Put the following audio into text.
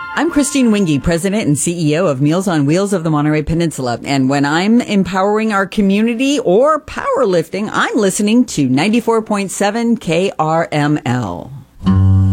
I'm Christine Wingy, President and CEO of Meals on Wheels of the Monterey Peninsula. And when I'm empowering our community or powerlifting, I'm listening to 94.7 KRML.